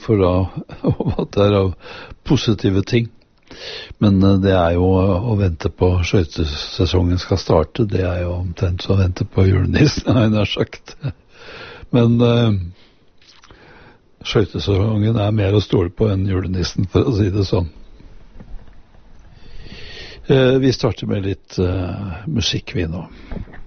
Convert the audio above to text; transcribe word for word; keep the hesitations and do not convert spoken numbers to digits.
for da, hva det er av positive ting. Men det er jo å vente på skøytesesongen skal starte, det er jo omtrent så å vente på julenissen, har jeg nær sagt. Men uh, skøytesesongen er mer å stole på enn julenissen, for å si det sånn. Uh, vi starter med litt uh, musikk vi nå.